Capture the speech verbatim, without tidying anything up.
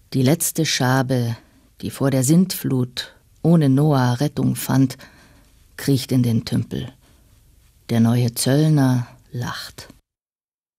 Die letzte Schabe, die vor der Sintflut ohne Noah Rettung fand, kriecht in den Tümpel. Der neue Zöllner lacht.